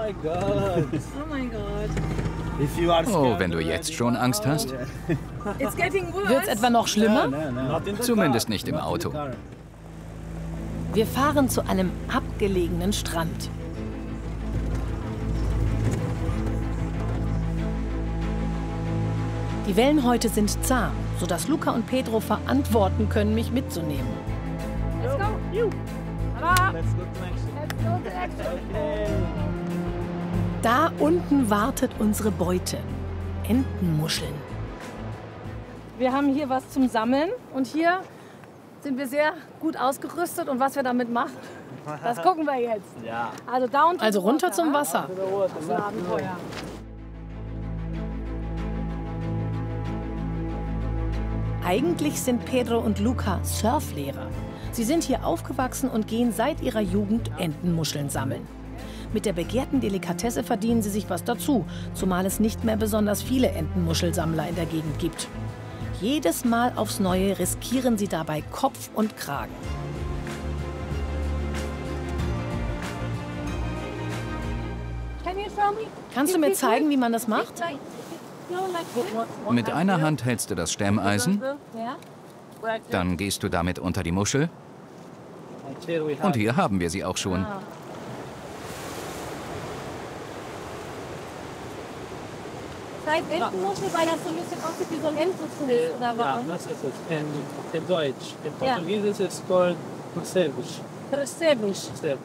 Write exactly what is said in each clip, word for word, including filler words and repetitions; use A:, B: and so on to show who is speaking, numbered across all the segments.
A: my God.
B: Oh mein Gott.
A: If you are
C: Oh,
A: scared
C: wenn du jetzt schon Angst hast?
B: It's getting worse.
D: Wird's etwa noch schlimmer?
A: No, no, not in the
C: Zumindest
A: car.
C: nicht im
A: Not in the
C: Auto.
A: car.
D: Wir fahren zu einem abgelegenen Strand. Die Wellenhäute sind zahm, sodass Luca und Pedro verantworten können, mich mitzunehmen.
B: Let's go. You. Hello.
A: Let's go to next.
B: Let's go to action.
A: Okay.
D: Da unten wartet unsere Beute. Entenmuscheln.
B: Wir haben hier was zum Sammeln und hier sind wir sehr gut ausgerüstet und was wir damit machen, das gucken wir jetzt.
A: Ja.
B: Also da unten.
D: Also runter zum Wasser.
B: Das ist ein Abenteuer.
D: Eigentlich sind Pedro und Luca Surflehrer. Sie sind hier aufgewachsen und gehen seit ihrer Jugend Entenmuscheln sammeln. Mit der begehrten Delikatesse verdienen sie sich was dazu, zumal es nicht mehr besonders viele Entenmuschelsammler in der Gegend gibt. Jedes Mal aufs Neue riskieren sie dabei Kopf und Kragen.
B: Can you show me?
D: Kannst du mir zeigen, wie man das macht?
B: Like, you know, like this?
C: Mit einer Hand hältst du das Stemmeisen,
B: Ja.
C: dann gehst du damit unter die Muschel
A: And here we have
C: und hier haben wir sie auch schon.
B: Das heißt Entenmuschel, weil das so ein bisschen aussieht wie so ein Entenfuß, oder
A: Ja,
B: warum?
A: das ist es. In, in Deutsch. In
B: Ja.
A: Portugiesisch ist es called percebes.
B: Percebes.
A: Percebes.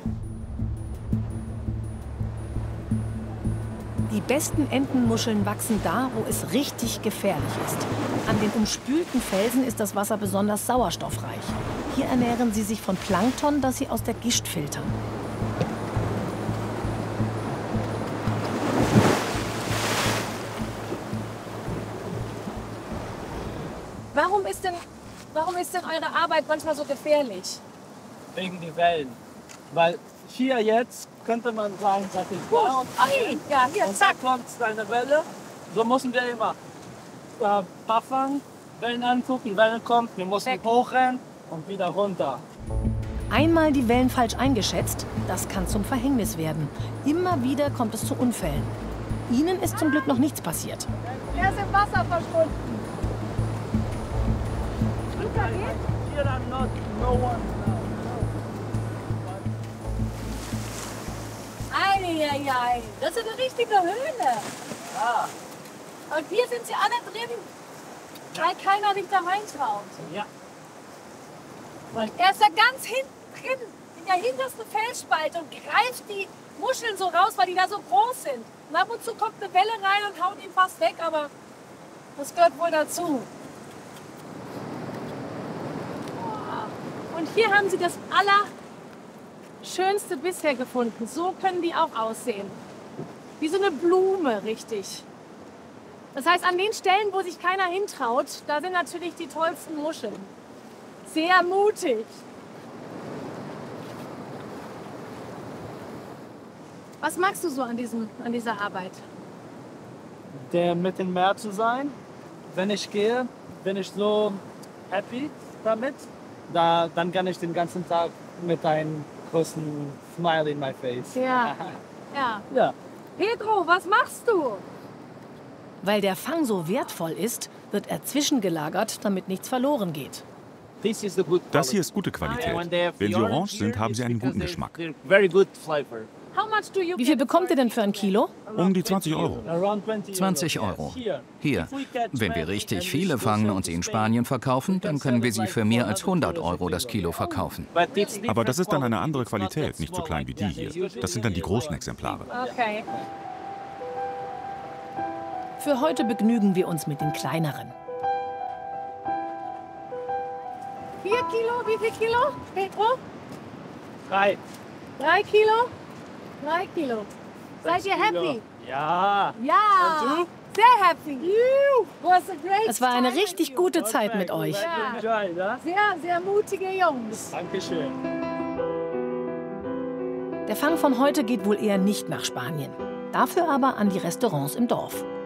D: Die besten Entenmuscheln wachsen da, wo es richtig gefährlich ist. An den umspülten Felsen ist das Wasser besonders sauerstoffreich. Hier ernähren sie sich von Plankton, das sie aus der Gischt filtern.
B: Warum ist denn, warum ist denn eure Arbeit manchmal so gefährlich?
A: Wegen die Wellen. Weil hier jetzt könnte man sagen, das ist da und
B: Ei, ja, hier,
A: und
B: zack.
A: da kommt eine Welle. So müssen wir immer äh, buffern, Wellen angucken, Welle kommt, wir müssen
B: Weg.
A: hochrennen und wieder runter.
D: Einmal die Wellen falsch eingeschätzt, das kann zum Verhängnis werden. Immer wieder kommt es zu Unfällen. Ihnen ist zum Glück noch nichts passiert.
B: Er ist im Wasser verschwunden. Luca, geht?
A: Here are not, no one now.
B: Eieiei, das ist eine richtige Höhle.
A: Ah,
B: Und hier sind sie alle drin, weil keiner sich da reintraut.
A: ja.
B: Er ist da ganz hinten drin, in der hintersten Felsspalte und greift die Muscheln so raus, weil die da so groß sind. Und ab und zu kommt eine Welle rein und haut ihn fast weg, aber das gehört wohl dazu. Und hier haben sie das Allerschönste bisher gefunden. So können die auch aussehen. Wie so eine Blume, richtig. Das heißt, an den Stellen, wo sich keiner hintraut, da sind natürlich die tollsten Muscheln. Sehr mutig. Was magst du so an, diesem, an dieser Arbeit?
A: Der mit dem Meer zu sein. Wenn ich gehe, bin ich so happy damit. Da, dann kann ich den ganzen Tag mit einem großen Smile in my face.
B: Ja. Ja.
A: Ja.
B: Pedro, was machst du?
D: Weil der Fang so wertvoll ist, wird er zwischengelagert, damit nichts verloren geht.
A: This is the good
E: Das hier
A: quality.
E: ist gute Qualität.
A: When they have
E: Wenn
A: the
E: sie
A: orange
E: orange sind,
A: here,
E: haben sie
A: it's
E: einen
A: because
E: guten
A: they're-
E: Geschmack.
A: they're very good flavor.
B: How much do you
D: Wie viel bekommt ihr denn für ein Kilo?
E: Um die zwanzig Euro.
A: Around twenty
C: zwanzig
A: Euro.
C: Euro.
A: Yes,
C: Hier,
A: If we catch
C: wenn wir
A: many
C: richtig
A: and we
C: viele
A: still
C: fangen
A: sell
C: und
A: to
C: sie in
A: Spain,
C: Spanien
A: we
C: verkaufen,
A: can
C: dann
A: sell
C: können wir
A: it
C: sie
A: like
C: für mehr als
A: four hundred
C: hundert Euro
A: euros
C: das
A: a
C: Kilo
A: kilo.
C: verkaufen.
A: But it's
E: Aber das ist dann eine
A: different
E: andere
A: quality. It's
E: Qualität,
A: not
E: nicht so
A: that
E: klein
A: small
E: wie die
A: like that.
E: hier. Das sind dann die großen Exemplare.
B: Okay.
D: Für heute begnügen wir uns mit den kleineren.
B: Vier Kilo? Wie viel Kilo, Pedro?
A: Drei.
B: Drei Kilo? Drei Kilo. Seid ihr happy?
A: Ja.
B: Ja.
A: Und du?
B: Sehr happy. Was a great
D: Es war eine
B: time
D: richtig
B: with you.
D: gute Zeit mit euch.
B: Ja.
A: Enjoy, ja?
B: Sehr, sehr mutige Jungs.
A: Dankeschön.
D: Der Fang von heute geht wohl eher nicht nach Spanien. Dafür aber an die Restaurants im Dorf.